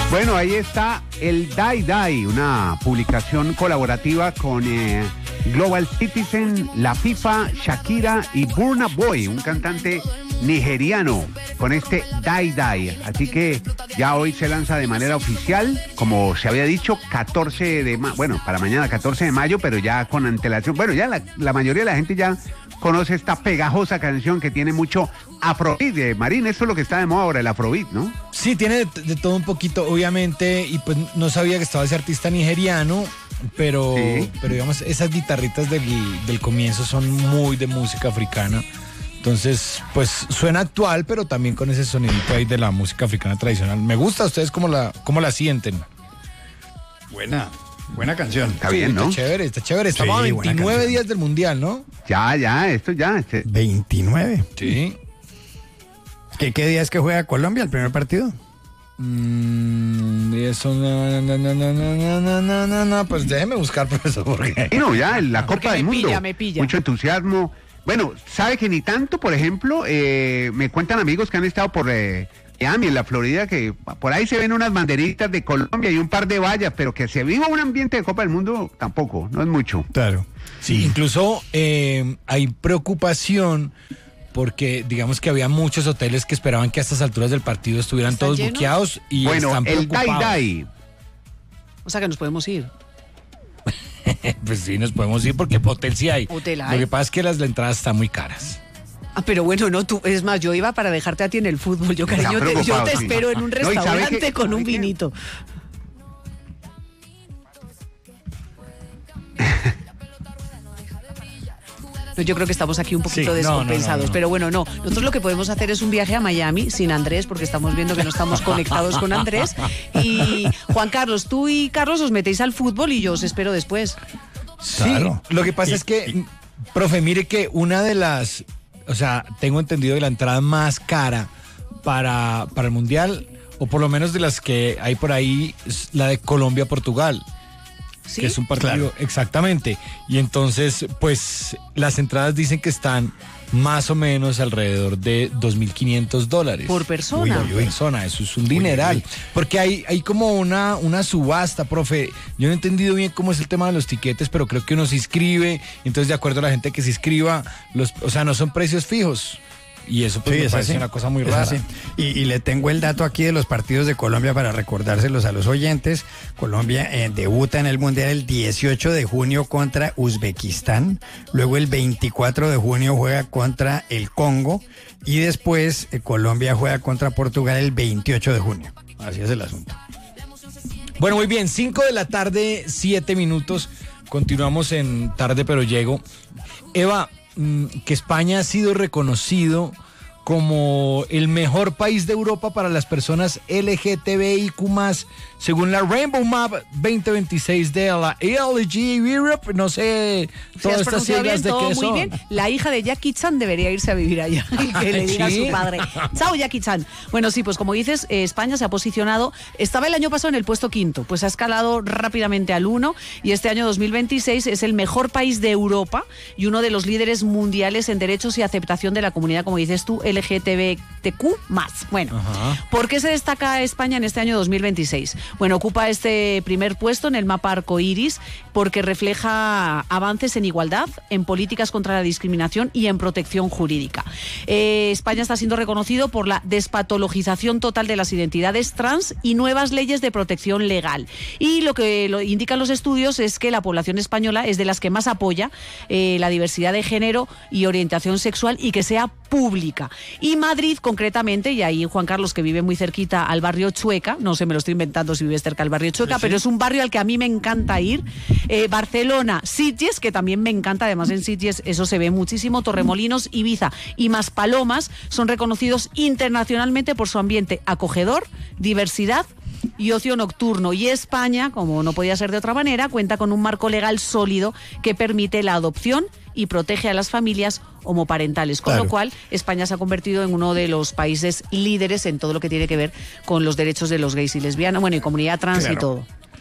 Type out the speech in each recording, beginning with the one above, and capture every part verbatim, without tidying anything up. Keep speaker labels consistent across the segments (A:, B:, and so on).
A: Bueno, ahí está el Die Die, una publicación colaborativa con eh, Global Citizen, la FIFA, Shakira y Burna Boy, un cantante nigeriano, con este Die Die. Así que ya hoy se lanza de manera oficial, como se había dicho, catorce de mayo, bueno, para mañana catorce de mayo, pero ya con antelación. Bueno, ya la, la mayoría de la gente ya conoce esta pegajosa canción que tiene mucho afrobeat. De Marín, esto es lo que está de moda ahora, el afrobeat, ¿no?
B: Sí, tiene de, de todo un poquito, obviamente, y pues no sabía que estaba ese artista nigeriano, pero, sí. pero digamos, esas guitarritas del, del comienzo son muy de música africana. Entonces, pues suena actual, pero también con ese sonidito ahí de la música africana tradicional. Me gusta. ¿Ustedes cómo la, cómo la sienten?
C: Buena, buena canción.
A: Está bien, ¿no?
B: Está chévere, está chévere. Estamos sí, a veintinueve días del Mundial, ¿no?
A: Ya, ya, esto ya. Este...
C: veintinueve.
B: Sí.
C: ¿Qué, ¿Qué día es que juega Colombia el primer partido?
B: Mm, eso no, no, no, no, no, no, no, no, no, pues déjeme buscar, profesor, porque...
A: No, ya, la Copa del Mundo.
D: Pilla, me pilla.
A: Mucho entusiasmo. Bueno, sabe que ni tanto, por ejemplo, eh, me cuentan amigos que han estado por eh, Miami, en la Florida, que por ahí se ven unas banderitas de Colombia y un par de vallas, pero que se viva un ambiente de Copa del Mundo tampoco, no es mucho.
C: Claro.
B: Sí, incluso eh, hay preocupación porque digamos que había muchos hoteles que esperaban que a estas alturas del partido estuvieran todos llenos? buqueados y
A: bueno,
B: están preocupados.
A: el Die Die.
D: O sea que nos podemos ir.
B: Pues sí, nos podemos ir porque hotel sí hay.
D: Hotel hay.
B: Lo que pasa es que las entradas están muy caras.
D: Ah, pero bueno, no, tú, es más, yo iba para dejarte a ti en el fútbol. Yo, cariño, te, yo te sí. espero en un restaurante no, que, con un vinito. Yo creo que estamos aquí un poquito sí, descompensados, no, no, no, no. pero bueno, no. Nosotros lo que podemos hacer es un viaje a Miami sin Andrés, porque estamos viendo que no estamos conectados con Andrés. Y Juan Carlos, tú y Carlos os metéis al fútbol y yo os espero después.
B: Sí, claro. Lo que pasa y, es que, y... profe, mire que una de las, o sea, tengo entendido que la entrada más cara para, para el Mundial, o por lo menos de las que hay por ahí, es la de Colombia-Portugal. ¿Sí? Que es un partido, claro. Exactamente. Y entonces, pues, las entradas dicen que están más o menos alrededor de dos mil quinientos dólares.
D: ¿Por persona?
B: Uy, uy, uy. Persona, eso es un dineral. Uy, uy. Porque hay, hay como una, una subasta, profe. Yo no he entendido bien cómo es el tema de los tiquetes, pero creo que uno se inscribe, entonces de acuerdo a la gente que se inscriba, los, o sea, no son precios fijos. Y eso pues sí, me parece así. Una cosa muy es rara.
C: Y, y le tengo el dato aquí de los partidos de Colombia para recordárselos a los oyentes. Colombia eh, debuta en el Mundial el dieciocho de junio contra Uzbekistán. Luego el veinticuatro de junio juega contra el Congo. Y después eh, Colombia juega contra Portugal el veintiocho de junio. Así es el asunto.
B: Bueno, muy bien. cinco de la tarde, siete minutos. Continuamos en Tarde Pero Llego. Eva, que España ha sido reconocido como el mejor país de Europa para las personas L G T B I Q más, según la Rainbow Map veinte veintiséis de la L G Europe, no sé todas estas siglas de qué son. Muy bien.
D: La hija de Jackie Chan debería irse a vivir allá y que le diga ¿Sí? a su padre, chao Jackie Chan. Bueno, sí, pues como dices, eh, España se ha posicionado, estaba el año pasado en el puesto quinto, pues ha escalado rápidamente al uno y este año dos mil veintiséis es el mejor país de Europa y uno de los líderes mundiales en derechos y aceptación de la comunidad, como dices tú, L G T B I Q más. Bueno, Ajá. ¿por qué se destaca España en este año dos mil veintiséis? Bueno, ocupa este primer puesto en el mapa arcoíris porque refleja avances en igualdad, en políticas contra la discriminación y en protección jurídica. Eh, España está siendo reconocido por la despatologización total de las identidades trans y nuevas leyes de protección legal. Y lo que lo indican los estudios es que la población española es de las que más apoya eh, la diversidad de género y orientación sexual y que sea pública. Y Madrid, concretamente, y ahí Juan Carlos, que vive muy cerquita al barrio Chueca, no sé, me lo estoy inventando si vive cerca al barrio Chueca, sí, sí. pero es un barrio al que a mí me encanta ir. Eh, Barcelona, Sitges, que también me encanta, además en Sitges eso se ve muchísimo, Torremolinos, Ibiza y Maspalomas son reconocidos internacionalmente por su ambiente acogedor, diversidad y ocio nocturno. Y España, como no podía ser de otra manera, cuenta con un marco legal sólido que permite la adopción y protege a las familias homoparentales, con claro. lo cual España se ha convertido en uno de los países líderes en todo lo que tiene que ver con los derechos de los gays y lesbianas, bueno, y comunidad trans claro. y todo.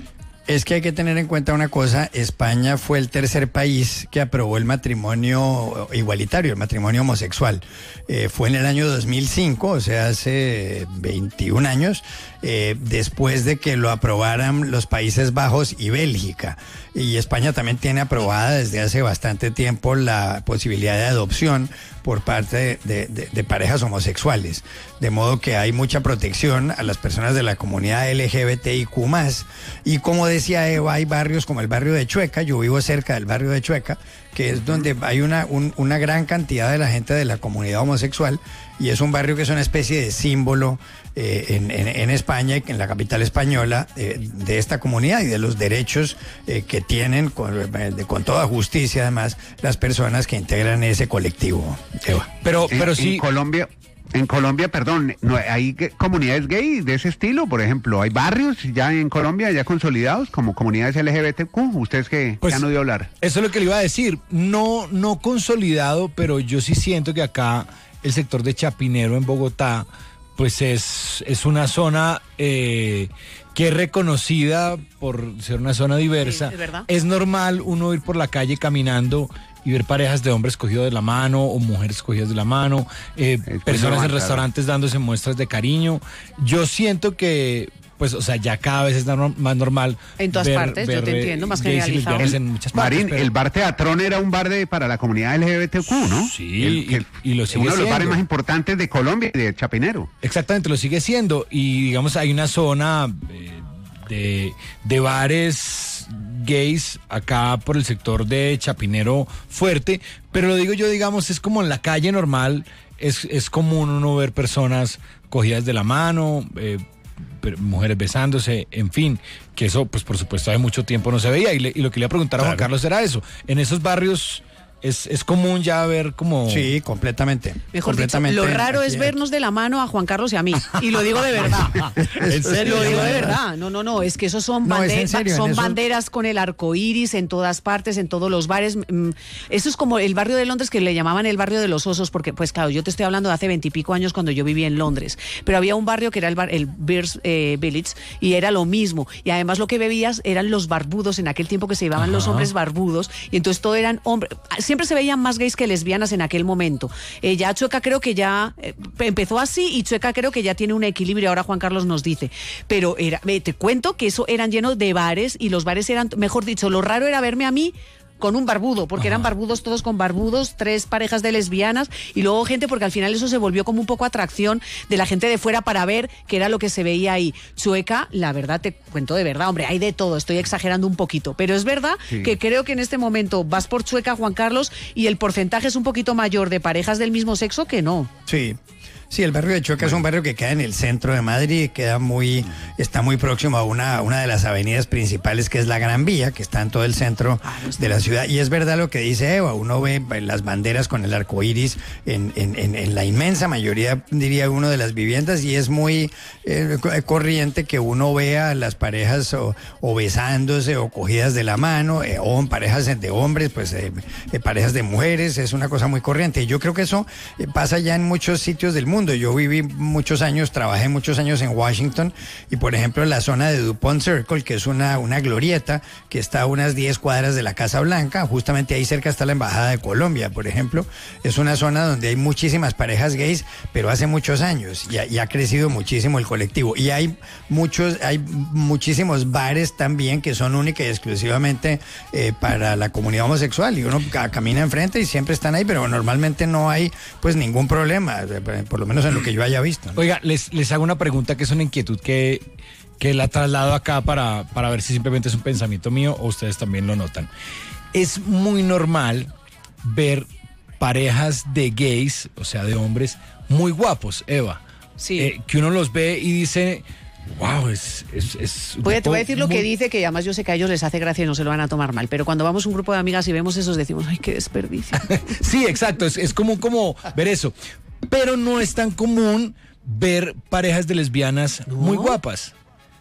C: Es que hay que tener en cuenta una cosa, España fue el tercer país que aprobó el matrimonio igualitario, el matrimonio homosexual. Eh, fue en el año dos mil cinco, o sea, hace veintiún años, eh, después de que lo aprobaran los Países Bajos y Bélgica. Y España también tiene aprobada desde hace bastante tiempo la posibilidad de adopción por parte de, de, de parejas homosexuales. De modo que hay mucha protección a las personas de la comunidad L G B T I Q más. Y como decía Eva, hay barrios como el barrio de Chueca, yo vivo cerca del barrio de Chueca, que es donde hay una, un, una gran cantidad de la gente de la comunidad homosexual, y es un barrio que es una especie de símbolo eh, en, en, en España, en la capital española, eh, de esta comunidad y de los derechos eh, que tienen con, de, con toda justicia, además, las personas que integran ese colectivo. Eva.
B: Pero, pero
A: en,
B: sí.
A: En Colombia. En Colombia, perdón, no, ¿hay comunidades gay de ese estilo? Por ejemplo, ¿hay barrios ya en Colombia ya consolidados como comunidades L G B T Q? ¿Ustedes que
B: Pues,
A: ya han oído hablar?
B: Eso es lo que le iba a decir. No, no consolidado, pero yo sí siento que acá el sector de Chapinero en Bogotá, pues es, es una zona eh, que es reconocida por ser una zona diversa.
D: Sí, es verdad.
B: Es normal uno ir por la calle caminando y ver parejas de hombres cogidos de la mano o mujeres cogidas de la mano, eh, personas en restaurantes dándose muestras de cariño. Yo siento que, pues, o sea, ya cada vez es no- más normal.
D: En todas
B: ver-
D: partes, yo
B: ver,
D: te
B: eh,
D: entiendo, más
B: gays y
D: generalizado.
B: lesbianas en muchas partes.
A: Marín,
B: pero-
A: el bar Teatrón era un bar de, para la comunidad L G B T Q, ¿no?
B: Sí,
A: El- que-
B: y- y lo sigue
A: uno de los bares
B: siendo.
A: más importantes de Colombia y de Chapinero.
B: Exactamente, lo sigue siendo. Y digamos, hay una zona eh, de, de bares gays acá por el sector de Chapinero fuerte, pero lo digo yo, digamos, es como en la calle normal, es, es común uno ver personas cogidas de la mano, eh, per- mujeres besándose, en fin, que eso, pues por supuesto, hace mucho tiempo no se veía. Y, le- y lo que le iba a preguntar a Juan
C: Claro.
B: Carlos era eso. En esos barrios es, es común ya ver como...
C: Sí, completamente.
D: Mejor dicho,
C: completamente.
D: lo raro
C: Aquí-
D: es vernos de la mano a Juan Carlos y a mí. Y lo digo de verdad.
B: ¿En serio?
D: Lo digo de verdad. No, no, no. Es que esos son,
C: No, es
D: bande-
C: en serio, en
D: son
C: eso-
D: banderas con el arco iris en todas partes, en todos los bares. Mm, Eso es como el barrio de Londres que le llamaban el barrio de los osos, porque, pues claro, yo te estoy hablando de hace veintipico años cuando yo vivía en Londres. Pero había un barrio que era el, bar, el Bears eh, Village y era lo mismo. Y además lo que bebías eran los barbudos en aquel tiempo que se llevaban los
B: Ajá.
D: hombres barbudos. Y entonces todo eran hombres. Siempre se veían más gays que lesbianas en aquel momento. Eh, ya Chueca creo que ya eh, empezó así y Chueca creo que ya tiene un equilibrio, ahora Juan Carlos nos dice. Pero era, eh, te cuento que eso eran llenos de bares y los bares eran, mejor dicho, lo raro era verme a mí con un barbudo, porque eran barbudos todos con barbudos, tres parejas de lesbianas y luego gente, porque al final eso se volvió como un poco atracción de la gente de fuera para ver qué era lo que se veía ahí. Chueca, la verdad, te cuento de verdad, hombre, hay de todo, estoy exagerando un poquito, pero es verdad
A: Sí.
D: que creo que en este momento vas por Chueca, Juan Carlos, y el porcentaje es un poquito mayor de parejas del mismo sexo que no.
C: Sí. Sí, el barrio de Chueca es un barrio que queda en el centro de Madrid, queda muy, está muy próximo a una, una de las avenidas principales que es la Gran Vía, que está en todo el centro de la ciudad. Y es verdad lo que dice Eva, uno ve las banderas con el arco iris en, en, en, en la inmensa mayoría, diría uno, de las viviendas, y es muy eh, co- corriente que uno vea las parejas o, o besándose o cogidas de la mano, eh, o en parejas de hombres, pues eh, eh, parejas de mujeres, es una cosa muy corriente. Yo creo que eso eh, pasa ya en muchos sitios del mundo. Yo viví muchos años, trabajé muchos años en Washington y, por ejemplo, en la zona de DuPont Circle, que es una, una glorieta que está a unas diez cuadras de la Casa Blanca, justamente ahí cerca está la Embajada de Colombia, por ejemplo. Es una zona donde hay muchísimas parejas gays, pero hace muchos años y ha, y ha crecido muchísimo el colectivo. Y hay muchos, hay muchísimos bares también que son única y exclusivamente eh, para la comunidad homosexual y uno ca- camina enfrente y siempre están ahí, pero normalmente no hay pues ningún problema, eh, por lo menos en lo que yo haya visto, ¿no?
B: Oiga, les, les hago una pregunta que es una inquietud que, que la traslado acá para, para ver si simplemente es un pensamiento mío o ustedes también lo notan. Es muy normal ver parejas de gays, o sea, de hombres, muy guapos, Eva.
D: Sí.
B: Eh, que uno los ve y dice, wow, es... es, es un
D: Voy a, te
B: tipo
D: voy a decir lo que
B: muy-
D: dice, que además yo sé que a ellos les hace gracia y no se lo van a tomar mal, pero cuando vamos un grupo de amigas y vemos esos decimos, ay, qué desperdicio.
B: Sí, exacto, es, es común como ver eso. Pero no es tan común ver parejas de lesbianas
D: ¿No?
B: muy guapas.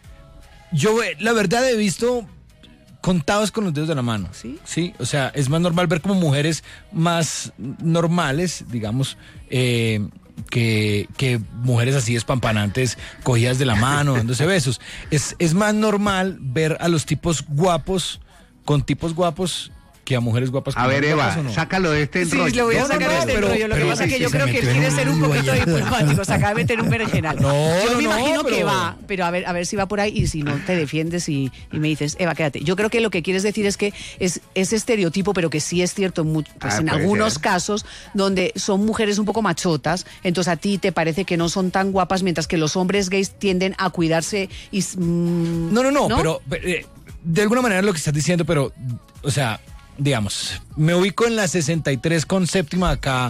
B: Yo, eh, la verdad, he visto contados con los dedos de la mano.
D: ¿Sí?
B: Sí, o sea, es más normal ver como mujeres más normales, digamos, eh, que, que mujeres así espampanantes cogidas de la mano, dándose besos. Es, es más normal ver a los tipos guapos con tipos guapos que a mujeres guapas.
A: A ver, Eva,
B: ¿o no?
A: sácalo de este
D: Sí,
A: enrollo.
D: lo voy a
A: No,
D: sacar
A: no,
D: de este
A: pero-
D: rollo. Lo que
A: pero
D: pasa es que
A: sí,
D: yo
A: se
D: creo que él
A: metió en
D: quiere
A: un
D: ser un
A: lío
D: poquito
A: allá.
D: diplomático. Se acaba de meter un berenjenal.
B: No,
D: yo
B: no,
D: me
B: no,
D: imagino que
B: pero-
D: va, pero a ver, a ver si va por ahí y si no te defiendes y, y me dices, Eva, quédate. Yo creo que lo que quieres decir es que es ese estereotipo, pero que sí es cierto en, mu- pues
A: Ah,
D: en
A: puede
D: algunos
A: ser.
D: casos donde son mujeres un poco machotas, entonces a ti te parece que no son tan guapas, mientras que los hombres gays tienden a cuidarse y... mm,
B: No, no, no, pero eh, de alguna manera lo que estás diciendo, pero, o sea, digamos, me ubico en la sesenta y tres con séptima acá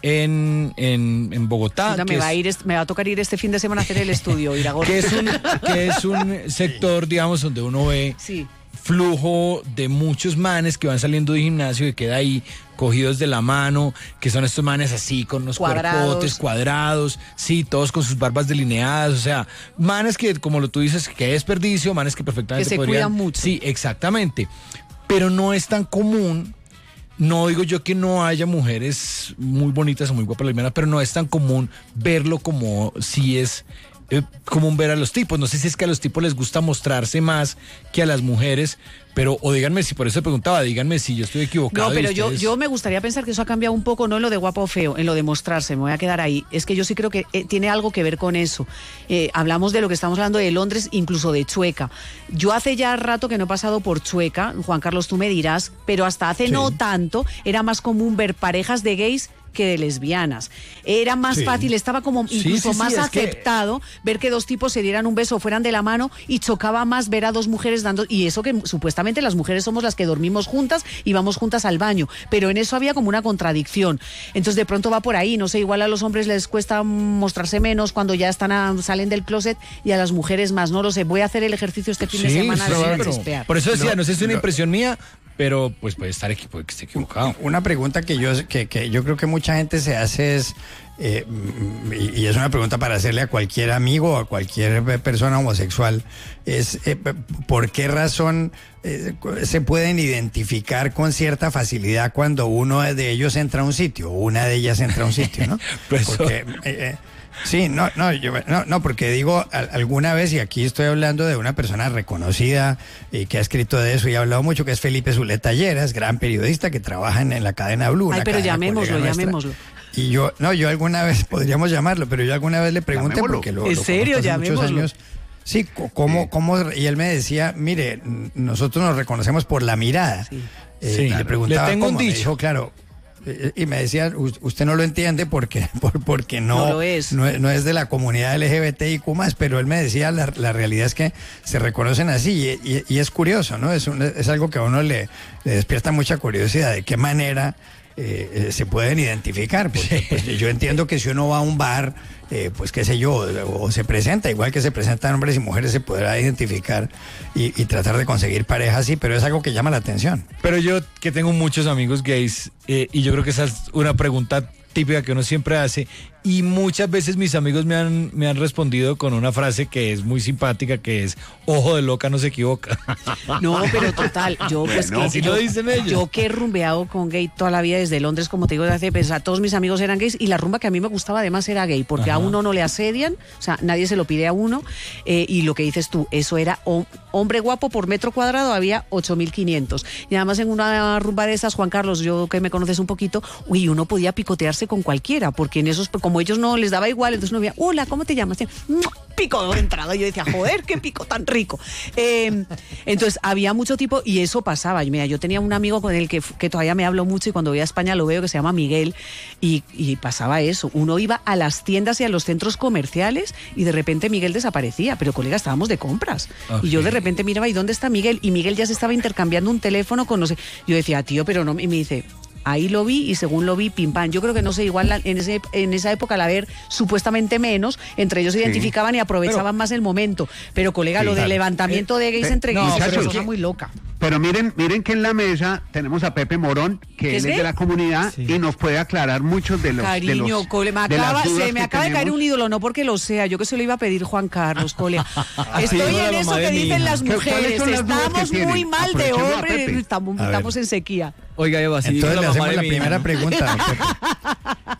B: en, en, en Bogotá.
D: Puta,
B: que
D: me, va
B: es-
D: a ir, est- me va a tocar ir este fin de semana a hacer el estudio, ir a
B: que es un, que es un sector, digamos, donde uno ve
D: Sí.
B: flujo de muchos manes que van saliendo de gimnasio y queda ahí cogidos de la mano, que son estos manes así con unos
D: Cuadrados.
B: cuerpotes cuadrados, sí, todos con sus barbas delineadas, o sea, manes que, como lo tú dices, que desperdicio, manes que perfectamente
D: Que se
B: podrían...
D: cuidan mucho.
B: Sí, exactamente, pero no es tan común. No digo yo que no haya mujeres muy bonitas o muy guapas, lesbianas, pero no es tan común verlo como si es eh, común ver a los tipos. No sé si es que a los tipos les gusta mostrarse más que a las mujeres, pero, o díganme si por eso preguntaba, díganme si yo estoy equivocado.
D: No,
B: y
D: pero yo,
B: ustedes-
D: yo me gustaría pensar que eso ha cambiado un poco, no en lo de guapo o feo, en lo de mostrarse, me voy a quedar ahí. Es que yo sí creo que eh, tiene algo que ver con eso. Eh, hablamos de lo que estamos hablando de Londres, incluso de Chueca. Yo hace ya rato que no he pasado por Chueca, Juan Carlos, tú me dirás, pero hasta hace
C: Sí.
D: no tanto era más común ver parejas de gays que de lesbianas. Era más
C: Sí.
D: fácil, estaba como
B: Sí,
D: incluso
B: sí, sí,
D: más
B: es que-
D: aceptado ver que dos tipos se dieran un beso o fueran de la mano, y chocaba más ver a dos mujeres dando, y eso que supuestamente las mujeres somos las que dormimos juntas y vamos juntas al baño, pero en eso había como una contradicción. Entonces de pronto va por ahí, no sé, igual a los hombres les cuesta mostrarse menos cuando ya están a- salen del closet, y a las mujeres más, no lo sé. Voy a hacer el ejercicio este fin de
B: Sí,
D: semana de
B: sí,
D: ver,
B: pero-
D: chispear.
B: por eso decía, no,
C: No,
B: sé si es una
C: no.
B: impresión mía, pero pues puede estar equi- puede que esté equivocado.
C: Una pregunta que yo, que, que yo creo que mucha gente se hace es, eh, mm, y, y es una pregunta para hacerle a cualquier amigo o a cualquier persona homosexual, es eh, ¿por qué razón eh, se pueden identificar con cierta facilidad cuando uno de ellos entra a un sitio, o una de ellas entra a un sitio, ¿no?
B: Pues eso-
C: Porque... eh, eh, Sí, no, no, yo, no, no, porque digo, al- alguna vez, y aquí estoy hablando de una persona reconocida y que ha escrito de eso y ha hablado mucho, que es Felipe Zuleta Lleras, gran periodista que trabaja en, en la cadena Blue.
D: Ay,
C: una
D: pero
C: cadena
D: llamémoslo,
C: colega nuestra.
D: llamémoslo.
C: Y yo, no, yo alguna vez, podríamos llamarlo, pero yo alguna vez le pregunté,
A: Llamémoslo.
C: porque lo,
D: ¿En
C: lo
D: serio?
C: conozco hace muchos
D: Llamémoslo.
C: años. Sí, co- cómo, cómo, y él me decía, mire, n- nosotros nos reconocemos por la mirada.
D: Sí.
C: Eh,
B: Sí,
C: y
B: claro.
C: le preguntaba
B: Le tengo un
C: cómo, me
B: dicho.
C: dijo, claro, eh, y me decía, "U- usted no lo entiende porque, por- porque no,
D: No lo es.
C: no, es no es de la comunidad L G B T I Q más, pero él me decía, la, la realidad es que se reconocen así, y, y- y es curioso, ¿no? Es, un- es algo que a uno le, le despierta mucha curiosidad, de qué manera eh, eh, se pueden identificar. Porque, pues, yo entiendo que si uno va a un bar, eh, pues qué sé yo, o, o se presenta, igual que se presentan hombres y mujeres, se podrá identificar y, y tratar de conseguir pareja así, pero es algo que llama la atención.
B: Pero yo que tengo muchos amigos gays, eh, y yo creo que esa es una pregunta típica que uno siempre hace, y muchas veces mis amigos me han, me han respondido con una frase que es muy simpática, que es, ojo de loca no se equivoca.
D: No, pero total, yo pues
A: Bueno,
D: que
B: así
D: yo,
B: lo dicen ellos.
D: yo que he rumbeado con gay toda la vida desde Londres, como te digo, desde hace, pues, a todos mis amigos eran gays, y la rumba que a mí me gustaba además era gay, porque a
B: Ajá.
D: uno no le asedian, o sea, nadie se lo pide a uno, eh, y lo que dices tú, eso era hom- hombre guapo por metro cuadrado, había ocho mil quinientos. Y además en una rumba de esas, Juan Carlos, yo que me conoces un poquito, uy, uno podía picotearse con cualquiera, porque en esos, como ellos no les daba igual, entonces uno veía, hola, ¿cómo te llamas? ¡Mua! Pico de entrada. Y yo decía, joder, qué pico tan rico. Eh, entonces había mucho tipo, y eso pasaba. Y mira, yo tenía un amigo con el que, que todavía me hablo mucho, y cuando voy a España lo veo, que se llama Miguel, y, y pasaba eso. Uno iba a las tiendas y a los centros comerciales, y de repente Miguel desaparecía. Pero colega, estábamos de compras.
B: Ok.
D: Y yo de repente miraba, ¿y dónde está Miguel? Y Miguel ya se estaba intercambiando un teléfono con no sé. Yo decía, tío, pero no. Y me dice, ahí lo vi, y según lo vi, pim pam. Yo creo que no sé, igual la- en, ese, en esa época, al haber supuestamente menos, entre ellos se
A: Sí.
D: identificaban y aprovechaban más el momento. Pero colega,
A: Sí,
D: lo del
A: claro.
D: levantamiento de gays
A: Eh,
D: entre
A: no,
D: gays es una
A: muchachos,
D: cosa
A: que-
D: muy loca.
A: Pero miren, miren que en la mesa tenemos a Pepe Morón, que
D: ¿Que
A: él
D: es
A: es
D: gay?
A: de la comunidad
B: Sí.
A: y nos puede aclarar muchos de los de
D: Cariño,
A: los,
D: cole, me
A: de las
D: acaba,
A: dudas
D: se me
A: que
D: acaba de caer
A: tenemos.
D: un ídolo, no porque lo sea, yo que se lo iba a pedir, Juan Carlos, cole. Estoy
B: dijo la
D: en eso
B: mamá de
D: que
B: mi
D: dicen
B: hija.
D: las
A: ¿Qué- cuáles
D: mujeres,
A: son las dudas que
D: estamos
A: tienen?
D: muy mal de
A: Aprovechemos a
D: hombres,
A: Pepe.
D: estamos,
C: A ver.
D: estamos en sequía.
E: Oiga, Eva, sí,
C: Entonces
E: dijo
C: le
E: la mamá
C: hacemos
E: de
C: la
E: mi
C: primera
E: hija.
C: pregunta. Pepe. A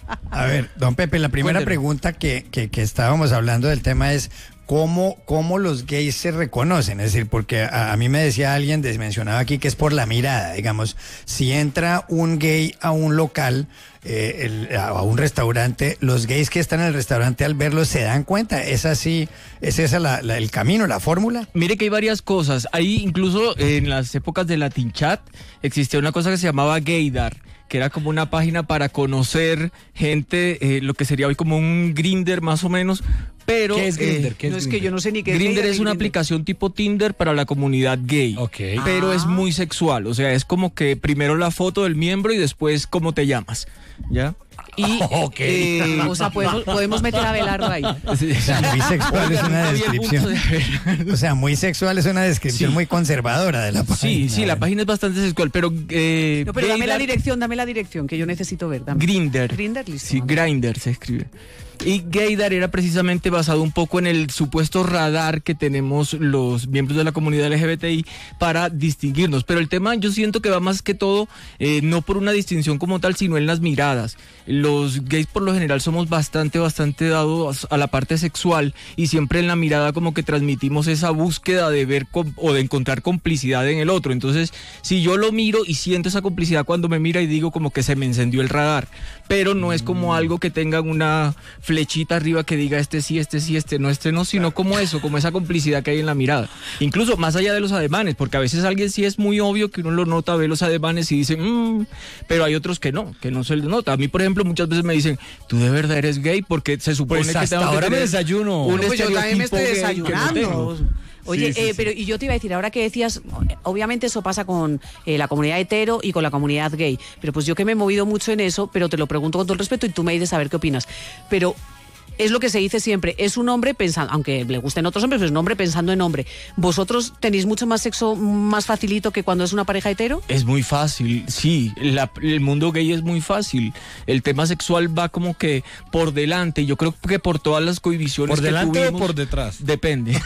C: A ver, don Pepe, la primera
B: Cuénteme.
C: pregunta que, que, que estábamos hablando del tema es cómo, cómo los gays se reconocen. Es decir, porque a, a mí me decía alguien, des- mencionaba aquí que es por la mirada. Digamos, si entra un gay a un local, eh, el- a un restaurante, los gays que están en el restaurante al verlos se dan cuenta. ¿Es así? ¿Es esa la, la- el camino, la fórmula?
E: Mire que hay varias cosas. Ahí incluso en las épocas de Latin Chat existía una cosa que se llamaba Gaydar, que era como una página para conocer gente, eh, lo que sería hoy como un Grindr más o menos, pero...
B: ¿Qué es Grindr? ¿Qué
D: No, es que
B: Grindr?
D: yo no sé ni qué es
E: Grindr
D: Gaydar
E: es
D: ni
E: una
D: Grindr.
E: aplicación tipo Tinder para la comunidad gay.
B: Ok.
E: Pero
D: Ah.
E: es muy sexual, o sea, es como que primero la foto del miembro y después cómo te llamas, ¿ya? Y,
B: Ok.
E: eh,
D: O sea, podemos, podemos meter a Belardo ahí.
C: O sea, muy sexual es una
E: no había el punto
C: descripción.
E: de-
C: O sea, muy sexual es una descripción
E: Sí.
C: muy conservadora de la página.
E: Sí, sí, la página es bastante sexual, pero... Eh,
D: No, pero dame la
E: Gaydar-
D: dirección, dame la dirección, que yo necesito ver. dame.
E: Grindr.
D: Grindr, listo.
E: Sí, Grindr se escribe. Y Gaydar era precisamente basado un poco en el supuesto radar que tenemos los miembros de la comunidad L G B T I para distinguirnos. Pero el tema yo siento que va más que todo, eh, no por una distinción como tal, sino en las miradas. Los gays por lo general somos bastante, bastante dados a la parte sexual y siempre en la mirada como que transmitimos esa búsqueda de ver com- o de encontrar complicidad en el otro. Entonces, si yo lo miro y siento esa complicidad cuando me mira y digo como que se me encendió el radar, pero no es como algo que tenga una flechita arriba que diga este sí, este sí, este no, este no, sino como eso, como esa complicidad que hay en la mirada. Incluso más allá de los ademanes, porque a veces alguien sí es muy obvio que uno lo nota, ve los ademanes y dice, mmm, pero hay otros que no, que no se les nota. A mí, por ejemplo, muchas veces me dicen, ¿tú de verdad eres gay? Porque se supone
B: Pues
E: que
B: hasta
E: tengo que
B: ahora me
E: tener
B: desayuno.
E: un
D: No, pues yo también me estoy
E: estereotipo gay que no tengo.
D: desayunando. Oye,
B: Sí, sí,
D: eh,
B: sí.
D: pero y yo te iba a decir, ahora que decías, obviamente eso pasa con eh, la comunidad hetero y con la comunidad gay, pero pues yo que me he movido mucho en eso, pero te lo pregunto con todo el respeto y tú me dices a ver qué opinas. Pero es lo que se dice siempre, es un hombre pensando, aunque le gusten otros hombres, pero es un hombre pensando en hombre. ¿Vosotros tenéis mucho más sexo más facilito que cuando es una pareja hetero?
E: Es muy fácil, sí, la- el mundo gay es muy fácil. El tema sexual va como que por delante. Yo creo que por todas las cohibiciones
B: ¿Por
E: que
B: delante o
E: tuvimos-
B: por detrás?
E: Depende.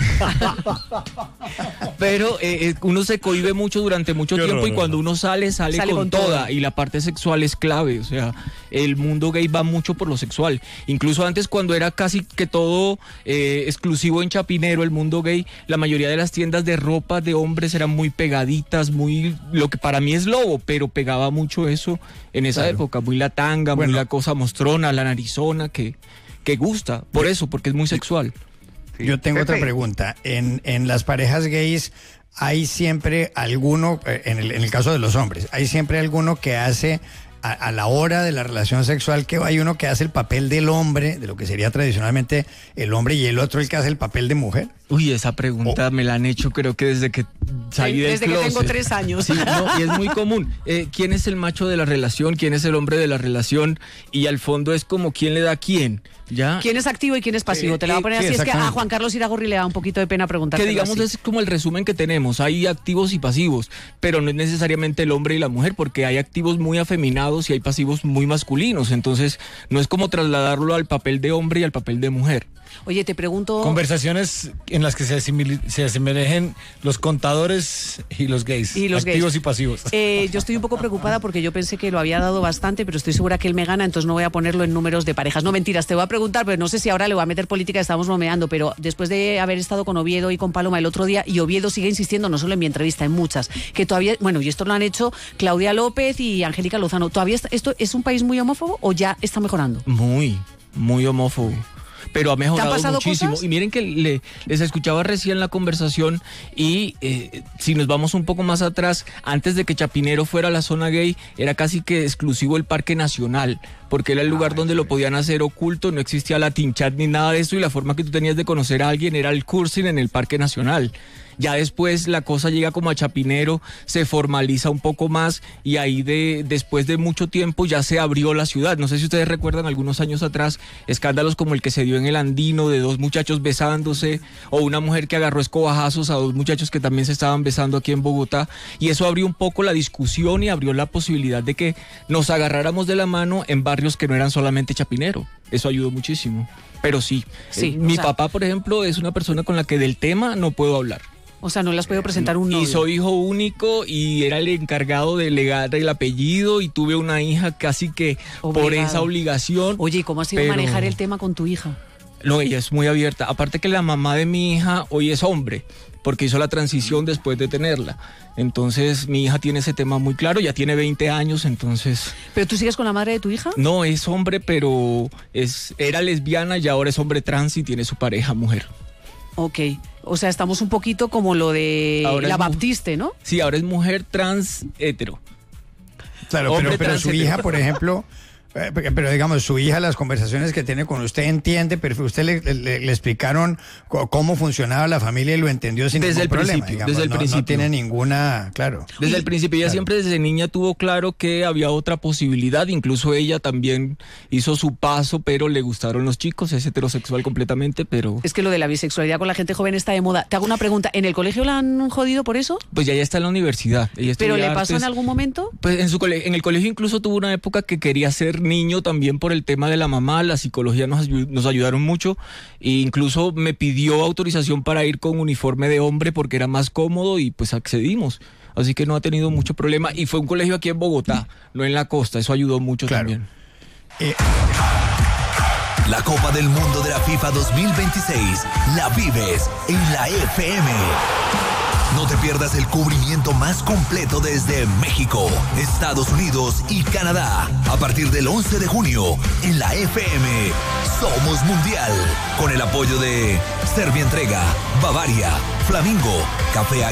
E: Pero eh, eh, uno se cohibe mucho durante mucho
B: Qué
E: tiempo
B: horror,
E: y cuando
B: ¿no?
E: uno sale, sale,
D: Sale
E: con,
D: con todo.
E: toda. Y la parte sexual es clave. O sea, el mundo gay va mucho por lo sexual. Incluso antes, cuando era casi que todo eh, exclusivo en Chapinero, el mundo gay, la mayoría de las tiendas de ropa de hombres eran muy pegaditas, muy, lo que para mí es lobo, pero pegaba mucho eso en esa
C: Claro.
E: época. Muy la tanga,
C: Bueno.
E: muy la cosa mostrona, la narizona, que, que gusta. Por eso, porque es muy sexual.
A: Sí.
C: Yo tengo otra
A: Pepe,
C: pregunta. En, en las parejas gays hay siempre alguno, eh, en el, en el caso de los hombres, hay siempre alguno que hace a, a la hora de la relación sexual, que hay uno que hace el papel del hombre, de lo que sería tradicionalmente el hombre, y el otro el que hace el papel de mujer.
E: Uy, esa pregunta me la han hecho creo que desde que salí del
D: Desde que
E: closet.
D: tengo tres años.
E: Sí, no, y es muy común. Eh, ¿Quién es el macho de la relación? ¿Quién es el hombre de la relación? Y al fondo es como quién le da a quién, ¿ya?
D: ¿Quién es activo y quién es pasivo?
E: Eh,
D: Te la voy a
E: eh,
D: poner
C: sí,
D: así. Es que a
C: exactamente.
D: Juan Carlos Iragorri le da un poquito de pena preguntar.
E: Que digamos es como el resumen que tenemos. Hay activos y pasivos, pero no es necesariamente el hombre y la mujer, porque hay activos muy afeminados y hay pasivos muy masculinos. Entonces, no es como trasladarlo al papel de hombre y al papel de mujer.
D: Oye, te pregunto.
B: Conversaciones en las que se, asimil- se asemejen los contadores y los gays,
D: Y los
B: activos
D: gays.
B: y pasivos.
D: Eh, yo estoy un poco preocupada porque yo pensé que lo había dado bastante, pero estoy segura que él me gana, entonces no voy a ponerlo en números de parejas. No, mentiras, te voy a preguntar, pero no sé si ahora le voy a meter política, estamos bromeando, pero después de haber estado con Oviedo y con Paloma el otro día, y Oviedo sigue insistiendo, no solo en mi entrevista, en muchas, que todavía, bueno, y esto lo han hecho Claudia López y Angélica Lozano, ¿todavía está- esto es un país muy homófobo o ya está mejorando?
E: Muy, muy homófobo. Pero ha mejorado
D: pasado
E: muchísimo.
D: cosas?
E: Y miren que le- les escuchaba recién la conversación y eh, si nos vamos un poco más atrás, antes de que Chapinero fuera la zona gay, era casi que exclusivo el Parque Nacional, porque era el lugar donde lo podían hacer oculto, no existía Latin Chat ni nada de eso y la forma que tú tenías de conocer a alguien era el cursing en el Parque Nacional. Ya después la cosa llega como a Chapinero, se formaliza un poco más y ahí de después de mucho tiempo ya se abrió la ciudad. No sé si ustedes recuerdan algunos años atrás escándalos como el que se dio en el Andino de dos muchachos besándose o una mujer que agarró escobajazos a dos muchachos que también se estaban besando aquí en Bogotá y eso abrió un poco la discusión y abrió la posibilidad de que nos agarráramos de la mano en barrios que no eran solamente Chapinero. Eso ayudó muchísimo. Pero sí,
D: Sí,
E: eh,
D: o
E: mi
D: sea-
E: papá, por ejemplo, es una persona con la que del tema no puedo hablar.
D: O sea, no le has podido presentar un novio.
E: Y soy hijo único y era el encargado de legar el apellido y tuve una hija casi que
D: Obligado.
E: por esa obligación.
D: Oye, ¿y cómo ha sido
E: pero...
D: manejar el tema con tu hija?
E: No, ella es muy abierta. Aparte que la mamá de mi hija hoy es hombre, porque hizo la transición después de tenerla. Entonces mi hija tiene ese tema muy claro, ya tiene veinte años, entonces...
D: ¿Pero tú sigues con la madre de tu hija?
E: No, es hombre, pero es era lesbiana y ahora es hombre trans y tiene su pareja mujer.
D: Ok, o sea, estamos un poquito como lo de
E: Ahora
D: la
E: es mu-
D: Baptiste, ¿no?
E: Sí, ahora es mujer trans hetero.
C: Claro,
E: Hombre
C: pero, pero
E: trans
C: su
E: hetero.
C: hija, por ejemplo, eh, pero digamos, su hija, las conversaciones que tiene con usted entiende, pero usted le, le- le explicaron co- cómo funcionaba la familia y lo entendió sin
E: Desde
C: ningún
E: el
C: problema.
E: principio,
C: digamos,
E: desde el
C: no, no
E: principio.
C: tiene ninguna, claro.
E: Desde el principio, ella
C: Claro.
E: siempre desde niña tuvo claro que había otra posibilidad, incluso ella también hizo su paso, pero le gustaron los chicos, es heterosexual completamente, pero
D: Es que lo de la bisexualidad con la gente joven está de moda. Te hago una pregunta, ¿en el colegio la han jodido por eso?
E: pues ya, ya está en la universidad. Ella
D: ¿Pero
E: estudia
D: le pasó
E: artes.
D: en algún momento?
E: Pues en, su cole- en el colegio incluso tuvo una época que quería ser niño también por el tema de la mamá, la psicología nos, ayu- nos ayudaron mucho e incluso me pidió autorización para ir con uniforme de hombre porque era más cómodo y pues accedimos. Así que no ha tenido mucho problema y fue un colegio aquí en Bogotá, no en la costa, eso ayudó mucho
C: Claro.
E: también.
F: La Copa del Mundo de la FIFA dos mil veintiséis la vives en la F M. No te pierdas el cubrimiento más completo desde México, Estados Unidos y Canadá. A partir del once de junio, en la F M, Somos Mundial. Con el apoyo de Servientrega, Bavaria, Flamingo, Café